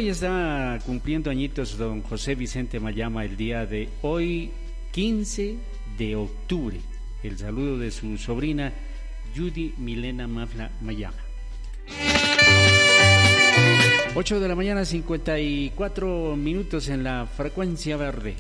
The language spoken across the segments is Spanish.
hoy está cumpliendo añitos don José Vicente Mayama el día de hoy, 15 de octubre. El saludo de su sobrina Judy Milena Mafla Mayama. 8 de la mañana, 54 minutos en la frecuencia verde.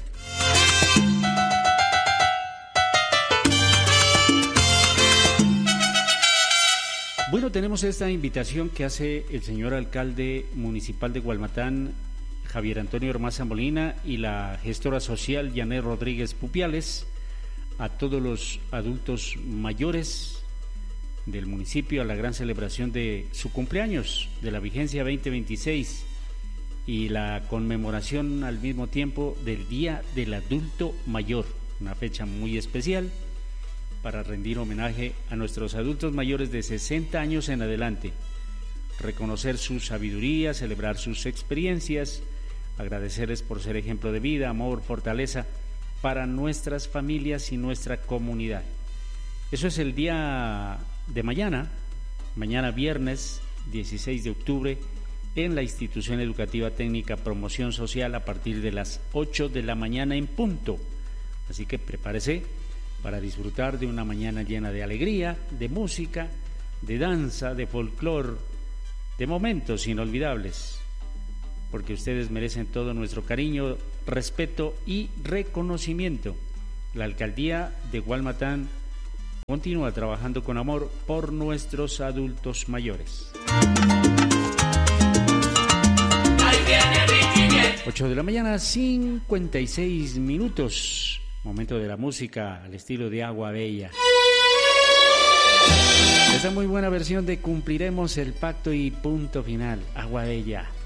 Bueno, tenemos esta invitación que hace el señor alcalde municipal de Gualmatán, Javier Antonio Ormaza Molina, y la gestora social Yanet Rodríguez Pupiales, a todos los adultos mayores del municipio a la gran celebración de su cumpleaños, de la vigencia 2026, y la conmemoración al mismo tiempo del Día del Adulto Mayor, una fecha muy especial para rendir homenaje a nuestros adultos mayores de 60 años en adelante, reconocer su sabiduría, celebrar sus experiencias, agradecerles por ser ejemplo de vida, amor, fortaleza para nuestras familias y nuestra comunidad. Eso es el día de mañana viernes 16 de octubre, en la Institución Educativa Técnica Promoción Social a partir de las 8 de la mañana en punto. Así que prepárese para disfrutar de una mañana llena de alegría, de música, de danza, de folclor, de momentos inolvidables, porque ustedes merecen todo nuestro cariño, respeto y reconocimiento. La alcaldía de Gualmatán continúa trabajando con amor por nuestros adultos mayores. 8 de la mañana, 56 minutos. Momento de la música al estilo de Agua Bella. Esta muy buena versión de Cumpliremos el Pacto y Punto Final, Agua Bella.